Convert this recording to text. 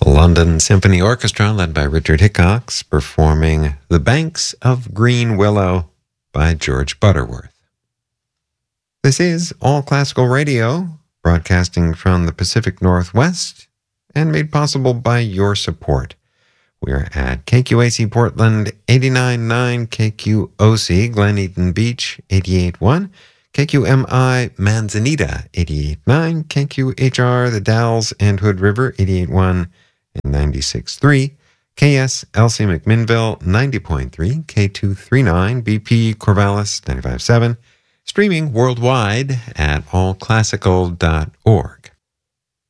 London Symphony Orchestra, led by Richard Hickox, performing The Banks of Green Willow by George Butterworth. This is All Classical Radio, broadcasting from the Pacific Northwest and made possible by your support. We're at KQAC Portland 89.9, KQOC Glen Eaton Beach 88.1, KQMI Manzanita 88.9, KQHR The Dalles and Hood River 88.1 and 96.3, KSLC McMinnville 90.3, K239 BP Corvallis 95.7, streaming worldwide at allclassical.org.